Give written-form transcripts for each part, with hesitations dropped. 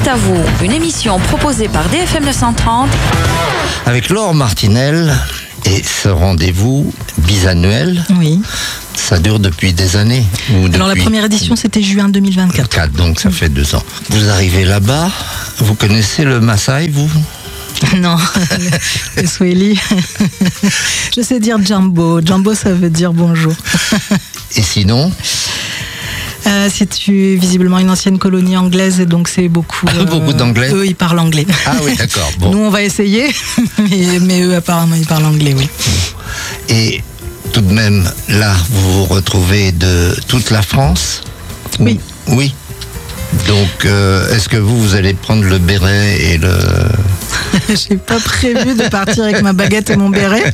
à vous, une émission proposée par DFM 930 avec Laure Martinel et ce rendez-vous bisannuel. Oui. Ça dure depuis des années Alors la première édition c'était juin 2024. Donc ça fait 2 ans. Vous arrivez là-bas, vous connaissez le Maasai, vous ? Non, le Swahili. Je sais dire Jambo. Jambo, ça veut dire bonjour. Et sinon ? C'est visiblement une ancienne colonie anglaise et donc c'est beaucoup... beaucoup d'anglais ? Eux, ils parlent anglais. Ah oui, d'accord. Bon. Nous, on va essayer, mais eux, apparemment, ils parlent anglais, oui. Et tout de même, là, vous vous retrouvez de toute la France ? Oui. Oui. Donc, est-ce que vous allez prendre le béret et le... J'ai pas prévu de partir avec ma baguette et mon béret.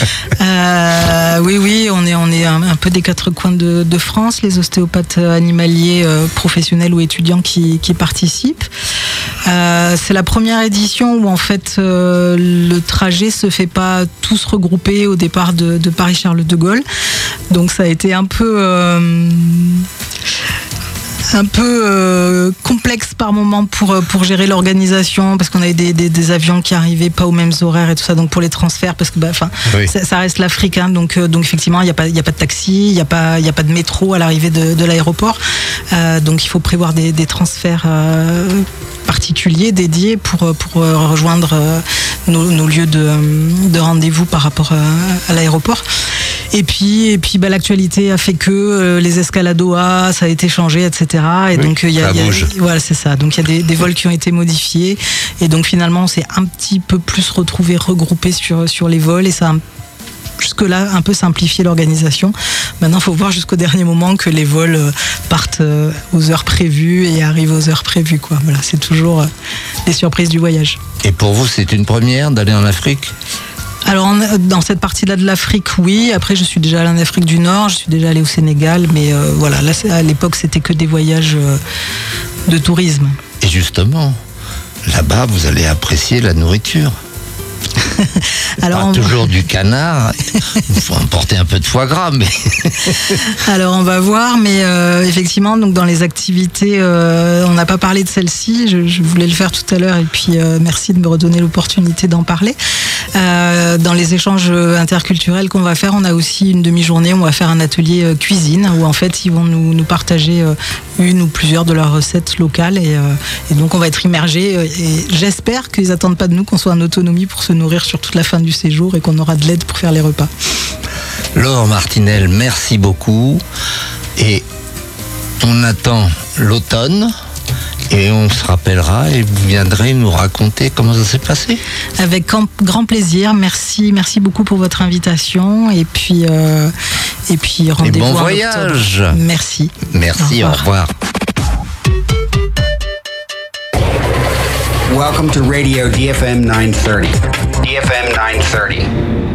Oui, on est un peu des 4 coins de France, les ostéopathes animaliers professionnels ou étudiants qui participent. C'est la première édition où en fait le trajet se fait pas tous regrouper au départ de Paris-Charles de Gaulle. Donc ça a été un peu complexe par moment pour gérer l'organisation parce qu'on avait des avions qui arrivaient pas aux mêmes horaires et tout ça, donc pour les transferts parce que oui. ça reste l'Afrique, hein, donc effectivement il y a pas de taxi, il y a pas de métro à l'arrivée de l'aéroport, donc il faut prévoir des transferts particuliers dédiés pour rejoindre nos lieux de rendez-vous par rapport à l'aéroport. Et puis l'actualité a fait que les escales Doha, ça a été changé, etc. Et oui, donc voilà, c'est ça. Donc il y a des vols qui ont été modifiés. Et donc finalement, on s'est un petit peu plus regroupé sur les vols et ça a jusque-là un peu simplifié l'organisation. Maintenant, il faut voir jusqu'au dernier moment que les vols partent aux heures prévues et arrivent aux heures prévues, quoi. Voilà, c'est toujours les surprises du voyage. Et pour vous, c'est une première d'aller en Afrique ? Alors, dans cette partie-là de l'Afrique, oui. Après, je suis déjà allée en Afrique du Nord, je suis déjà allée au Sénégal, mais voilà, là, à l'époque, c'était que des voyages de tourisme. Et justement, là-bas, vous allez apprécier la nourriture. Alors, toujours du canard, il faut emporter un peu de foie gras, mais... Alors on va voir, mais effectivement, donc dans les activités, on n'a pas parlé de celle-ci, je voulais le faire tout à l'heure, et puis merci de me redonner l'opportunité d'en parler. Dans les échanges interculturels qu'on va faire, on a aussi une demi-journée où on va faire un atelier cuisine, où en fait ils vont nous partager une ou plusieurs de leurs recettes locales, et donc on va être immergés, et j'espère qu'ils n'attendent pas de nous qu'on soit en autonomie pour se nourrir sur toute la fin du séjour et qu'on aura de l'aide pour faire les repas. Laure Martinel, merci beaucoup. Et on attend l'automne et on se rappellera et vous viendrez nous raconter comment ça s'est passé. Avec grand plaisir. Merci beaucoup pour votre invitation et puis rendez-vous. Et bon voyage. Merci. Merci, au revoir. Welcome to Radio DFM 930. DFM 930.